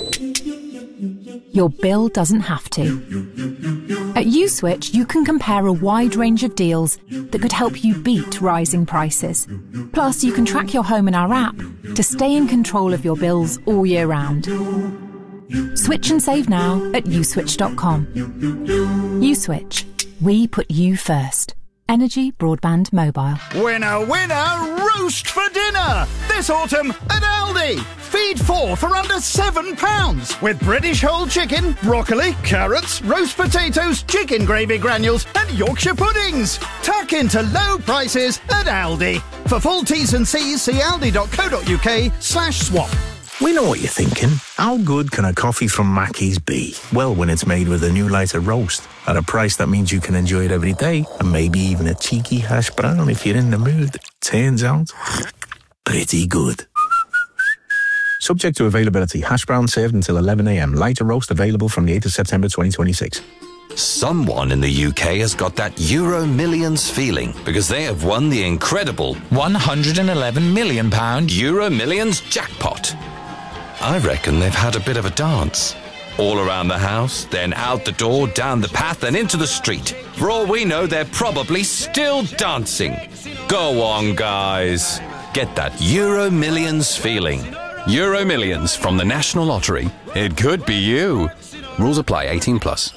[SPEAKER 19] your bill doesn't have to. At USwitch, you can compare a wide range of deals that could help you beat rising prices. Plus, you can track your home in our app to stay in control of your bills all year round. Switch and save now at uswitch.com. USwitch. We put you first. Energy Broadband Mobile.
[SPEAKER 20] Winner, winner, roast for dinner! This autumn at Aldi. Feed 4 for under £7 with British whole chicken, broccoli, carrots, roast potatoes, chicken gravy granules and Yorkshire puddings. Tuck into low prices at Aldi. For full T's and C's, see aldi.co.uk/swap.
[SPEAKER 21] We know what you're thinking. How good can a coffee from Mackey's be? Well, when it's made with a new lighter roast at a price that means you can enjoy it every day, and maybe even a cheeky hash brown if you're in the mood. Turns out, pretty good. Subject to availability. Hash brown served until 11 a.m. Lighter roast available from the 8th of September 2026.
[SPEAKER 5] Someone in the UK has got that Euro Millions feeling because they have won the incredible £111 million Euro Millions jackpot. I reckon they've had a bit of a dance. All around the house, then out the door, down the path and into the street. For all we know, they're probably still dancing. Go on, guys. Get that Euro Millions feeling. Euro Millions from the National Lottery. It could be you. Rules apply. 18+.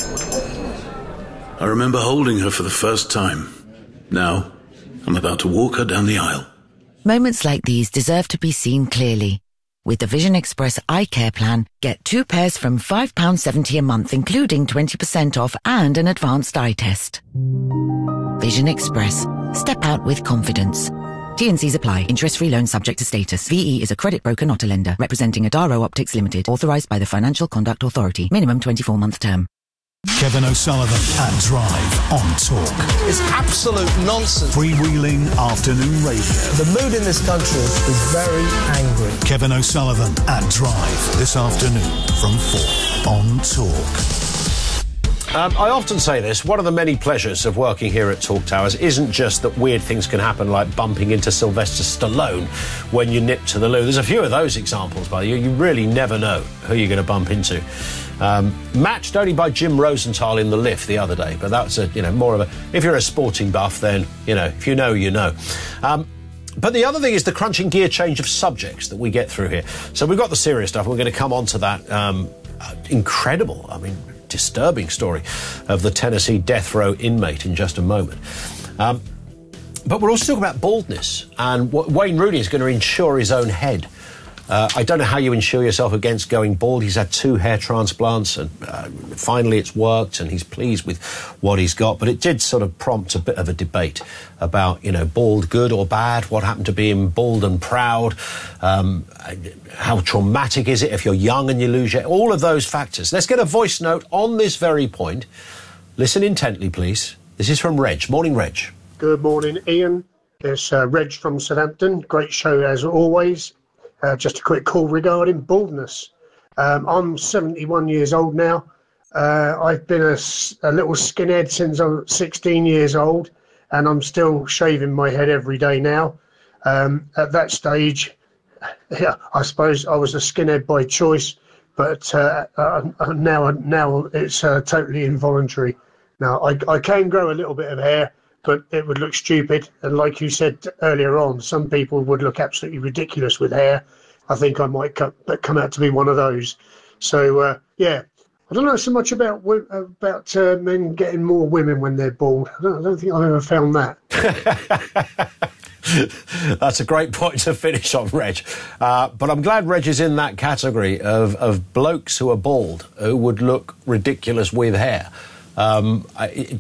[SPEAKER 22] I remember holding her for the first time. Now, I'm about to walk her down the aisle.
[SPEAKER 23] Moments like these deserve to be seen clearly. With the Vision Express Eye Care Plan, get 2 pairs from £5.70 a month, including 20% off and an advanced eye test. Vision Express. Step out with confidence. T&Cs apply. Interest-free loan subject to status. VE is a credit broker, not a lender. Representing Adaro Optics Limited. Authorised by the Financial Conduct Authority. Minimum 24-month term.
[SPEAKER 1] Kevin O'Sullivan at Drive on Talk.
[SPEAKER 24] It's absolute nonsense.
[SPEAKER 1] Freewheeling afternoon radio.
[SPEAKER 24] The mood in this country is very angry.
[SPEAKER 1] Kevin O'Sullivan at Drive this afternoon from 4 on Talk.
[SPEAKER 6] I often say this, one of the many pleasures of working here at Talk Towers isn't just that weird things can happen like bumping into Sylvester Stallone when you nip to the loo. There's a few of those examples, by you. You really never know who you're going to bump into. Matched only by Jim Rosenthal in the lift the other day, but that's more of a... If you're a sporting buff, then, if you know, you know. But the other thing is the crunching gear change of subjects that we get through here. So we've got the serious stuff. We're going to come on to that incredible, disturbing story of the Tennessee death row inmate in just a moment. But we're also talking about baldness, and Wayne Rooney is going to insure his own head. I don't know how you insure yourself against going bald. He's had 2 hair transplants, and finally it's worked, and he's pleased with what he's got. But it did sort of prompt a bit of a debate about, bald good or bad, what happened to being bald and proud, how traumatic is it if you're young and you lose your... all of those factors. Let's get a voice note on this very point. Listen intently, please. This is from Reg. Morning, Reg.
[SPEAKER 2] Good morning, Ian. It's Reg from Southampton. Great show as always. Just a quick call regarding baldness. I'm 71 years old now. I've been a little skinhead since I was 16 years old, and I'm still shaving my head every day now. At that stage, yeah, I suppose I was a skinhead by choice, but now it's totally involuntary. Now, I can grow a little bit of hair, but it would look stupid. And like you said earlier on, some people would look absolutely ridiculous with hair. I think I might come out to be one of those. So, yeah, I don't know so much about men getting more women when they're bald. I don't think I've ever found that.
[SPEAKER 6] That's a great point to finish on, Reg. But I'm glad Reg is in that category of blokes who are bald, who would look ridiculous with hair. It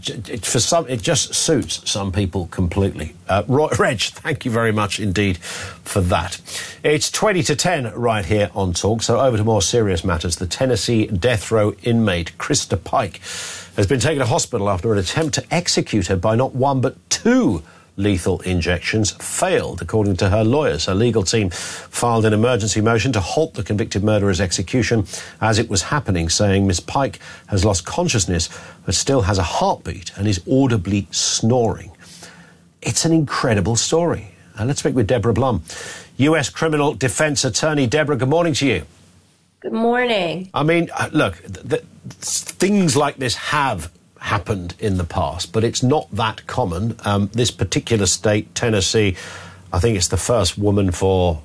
[SPEAKER 6] just suits some people completely. Reg, thank you very much indeed for that. It's 20 to 10 right here on Talk, so over to more serious matters. The Tennessee death row inmate Krista Pike has been taken to hospital after an attempt to execute her by not 1 but 2 lethal injections failed, according to her lawyers. Her legal team filed an emergency motion to halt the convicted murderer's execution as it was happening, saying Miss Pike has lost consciousness but still has a heartbeat and is audibly snoring. It's an incredible story. Let's speak with Deborah Blum, US criminal defence attorney. Deborah, good morning to you.
[SPEAKER 3] Good morning.
[SPEAKER 6] I mean, look, things like this have happened in the past, but it's not that common. This particular state, Tennessee, I think it's the first woman for,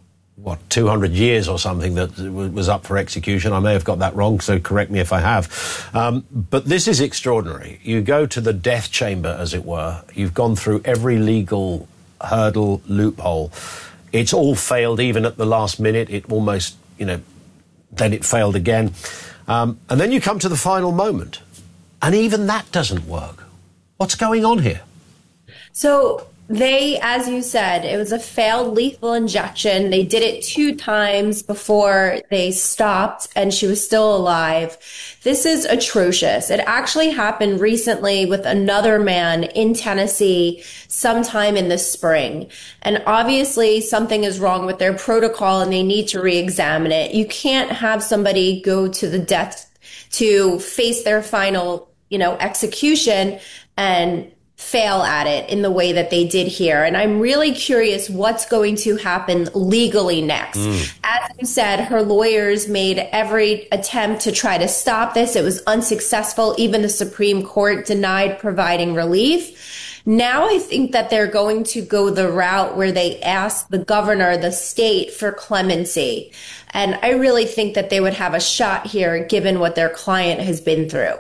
[SPEAKER 6] 200 years or something that was up for execution. I may have got that wrong, so correct me if I have. But this is extraordinary. You go to the death chamber, as it were. You've gone through every legal hurdle, loophole. It's all failed, even at the last minute. It almost, then it failed again. And then you come to the final moment. And even that doesn't work. What's going on here?
[SPEAKER 3] So they, as you said, it was a failed lethal injection. They did it 2 times before they stopped, and she was still alive. This is atrocious. It actually happened recently with another man in Tennessee sometime in the spring. And obviously something is wrong with their protocol and they need to re-examine it. You can't have somebody go to the death to face their final execution and fail at it in the way that they did here. And I'm really curious what's going to happen legally next. As you said, her lawyers made every attempt to try to stop this. It was unsuccessful. Even the Supreme Court denied providing relief. Now I think that they're going to go the route where they ask the governor, the state, for clemency. And I really think that they would have a shot here given what their client has been through.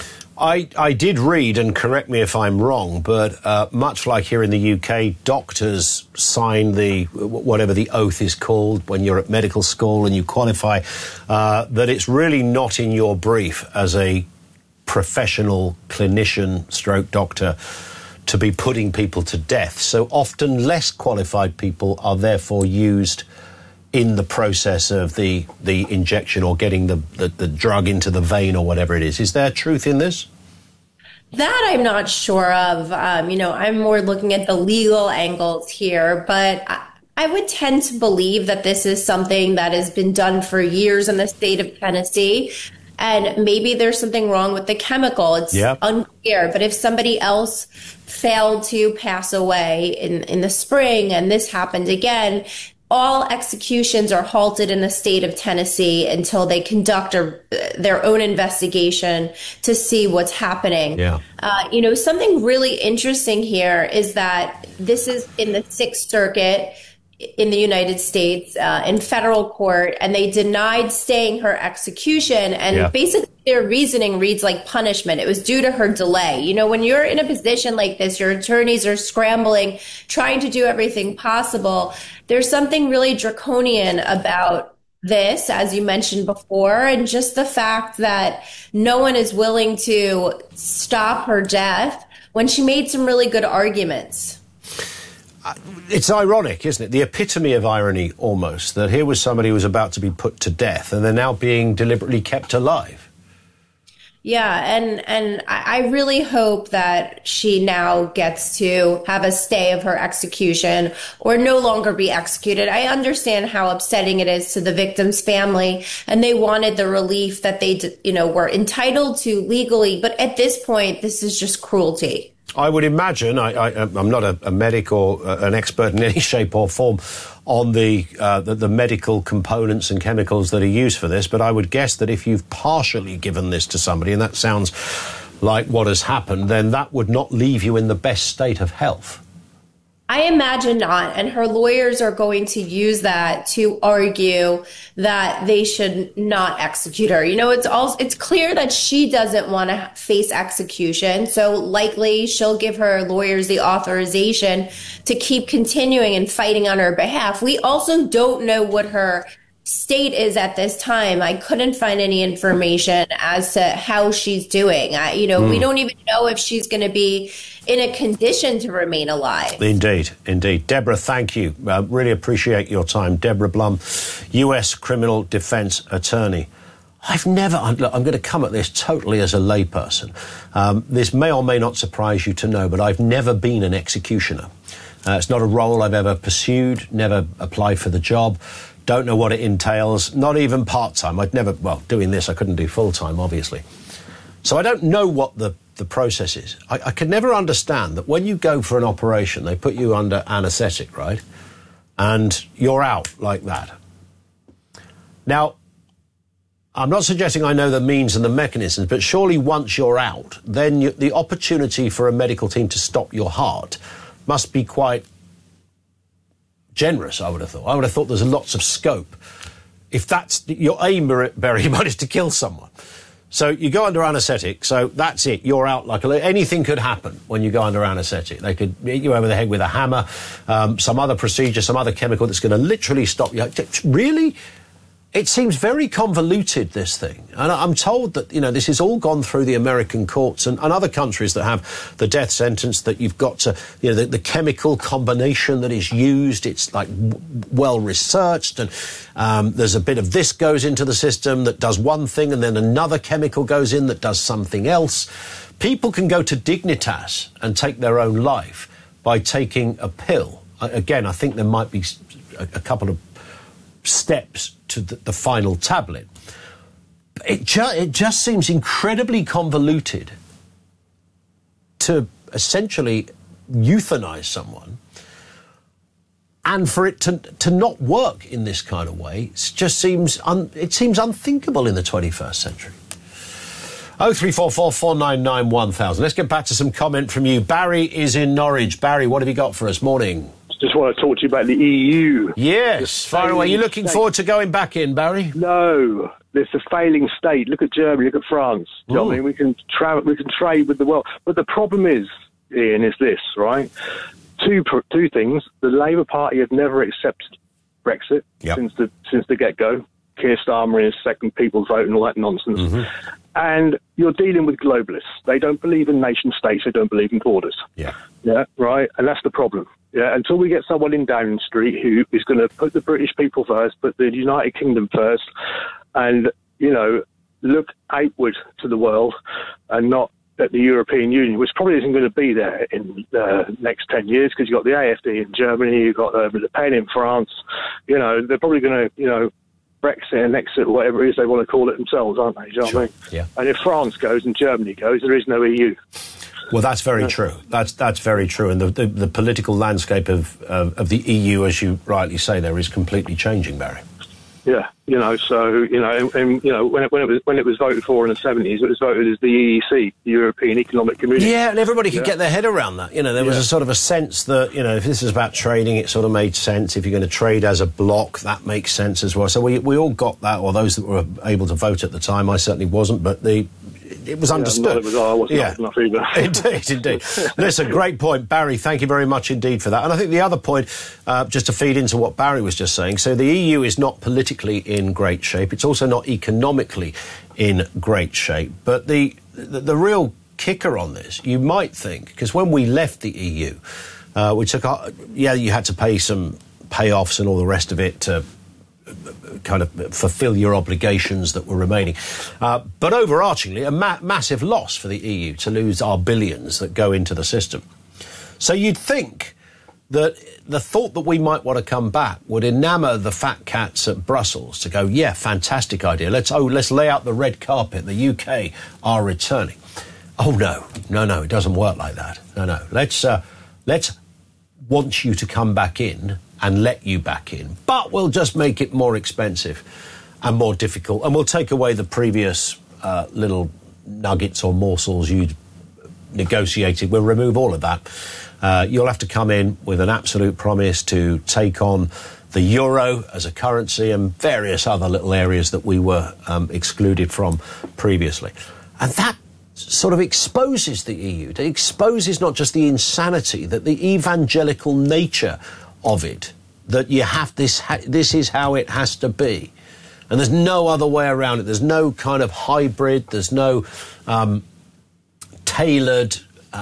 [SPEAKER 6] I did read, and correct me if I'm wrong, but much like here in the UK, doctors sign whatever the oath is called when you're at medical school and you qualify, that it's really not in your brief as a professional clinician stroke doctor to be putting people to death. So often less qualified people are therefore used in the process of the injection or getting the drug into the vein or whatever it is. Is there truth in this?
[SPEAKER 3] That I'm not sure of. I'm more looking at the legal angles here, but I would tend to believe that this is something that has been done for years in the state of Tennessee. And maybe there's something wrong with the chemical. It's unclear. But if somebody else failed to pass away in the spring and this happened again, all executions are halted in the state of Tennessee until they conduct their own investigation to see what's happening. Something really interesting here is that this is in the Sixth Circuit. in the United States in federal court, and they denied staying her execution. And basically their reasoning reads like punishment. It was due to her delay. You know, when you're in a position like this, your attorneys are scrambling, trying to do everything possible. There's something really draconian about this, as you mentioned before, and just the fact that no one is willing to stop her death when she made some really good arguments.
[SPEAKER 6] It's ironic, isn't it? The epitome of irony, almost, that here was somebody who was about to be put to death and they're now being deliberately kept alive.
[SPEAKER 3] Yeah, and I really hope that she now gets to have a stay of her execution or no longer be executed. I understand how upsetting it is to the victim's family, and they wanted the relief that they, were entitled to legally. But at this point, this is just cruelty.
[SPEAKER 6] I would imagine, I'm not a medic or an expert in any shape or form on the medical components and chemicals that are used for this, but I would guess that if you've partially given this to somebody, and that sounds like what has happened, then that would not leave you in the best state of health.
[SPEAKER 3] I imagine not, and her lawyers are going to use that to argue that they should not execute her. You know, it's clear that she doesn't want to face execution, so likely she'll give her lawyers the authorization to keep continuing and fighting on her behalf. We also don't know what her state is at this time. I couldn't find any information as to how she's doing. We don't even know if she's going to be in a condition to remain alive.
[SPEAKER 6] Indeed. Deborah, thank you. Really appreciate your time. Deborah Blum, US criminal defense attorney. I'm going to come at this totally as a layperson. This may or may not surprise you to know, but I've never been an executioner. It's not a role I've ever pursued, never applied for the job. Don't know what it entails, not even part-time. Doing this, I couldn't do full-time, obviously. So I don't know what the process is. I could never understand that when you go for an operation, they put you under anaesthetic, right? And you're out like that. Now, I'm not suggesting I know the means and the mechanisms, but surely once you're out, then the opportunity for a medical team to stop your heart must be quite generous, I would have thought. I would have thought there's lots of scope. If that's your aim, Barry, is to kill someone. So you go under anaesthetic, so that's it. You're out like anything could happen when you go under anaesthetic. They could hit you over the head with a hammer, some other procedure, some other chemical that's going to literally stop you. Really? It seems very convoluted, this thing. And I'm told that, this has all gone through the American courts and other countries that have the death sentence, that you've got to, the chemical combination that is used, it's like well researched, and there's a bit of this goes into the system that does one thing, and then another chemical goes in that does something else. People can go to Dignitas and take their own life by taking a pill. Again, I think there might be a couple of steps to the final tablet. It just seems incredibly convoluted to essentially euthanize someone, and for it to not work in this kind of way just seems unthinkable in the 21st century. 0344 499 1000. Let's get back to some comment from you. Barry is in Norwich. Barry, what have you got for us? Morning.
[SPEAKER 4] Just want to talk to you about the EU.
[SPEAKER 6] Yes, far away. You looking forward to going back in, Barry?
[SPEAKER 4] No, it's a failing state. Look at Germany, look at France. You know what I mean? We can trade with the world. But the problem is, Ian, is this, right? Two things. The Labour Party have never accepted Brexit since the get-go. Keir Starmer in his second people's vote and all that nonsense. Mm-hmm. And you're dealing with globalists. They don't believe in nation states. They don't believe in borders.
[SPEAKER 6] Yeah,
[SPEAKER 4] right? And that's the problem. Yeah, until we get someone in Downing Street who is going to put the British people first, put the United Kingdom first, and, look outward to the world and not at the European Union, which probably isn't going to be there in the next 10 years, because you've got the AfD in Germany, you've got Le Pen in France. They're probably going to, Brexit and exit, or whatever it is they want to call it themselves, aren't they? Do you know what I mean?
[SPEAKER 6] Yeah.
[SPEAKER 4] And if France goes and Germany goes, there is no EU.
[SPEAKER 6] Well, that's very true. That's very true. And the political landscape of the EU, as you rightly say, there is completely changing, Barry.
[SPEAKER 4] Yeah, so and when it was voted for in the 70s, it was voted as the EEC, the European Economic Community.
[SPEAKER 6] Yeah, and everybody could get their head around that. There was a sort of a sense that if this is about trading, it sort of made sense. If you're going to trade as a block, that makes sense as well. So we all got that, or those that were able to vote at the time. I certainly wasn't, but it was understood.
[SPEAKER 4] I wasn't enough either.
[SPEAKER 6] Indeed. Listen, great point, Barry. Thank you very much indeed for that. And I think the other point, just to feed into what Barry was just saying, so the EU is not politically in great shape. It's also not economically in great shape. But the real kicker on this, you might think, because when we left the EU, we took, you had to pay some payoffs and all the rest of it to kind of fulfill your obligations that were remaining. But overarchingly, a massive loss for the EU to lose our billions that go into the system. So you'd think that the thought that we might want to come back would enamour the fat cats at Brussels to go, yeah, fantastic idea. Let's lay out the red carpet. The UK are returning. Oh, no, it doesn't work like that. No. Let's want you to come back in and let you back in. But we'll just make it more expensive and more difficult. And we'll take away the previous little nuggets or morsels you'd negotiated. We'll remove all of that. You'll have to come in with an absolute promise to take on the euro as a currency and various other little areas that we were excluded from previously. And that sort of exposes the EU. It exposes not just the insanity, that the evangelical nature of it, that you have this is how it has to be, and there's no other way around it. There's no kind of hybrid, there's no tailored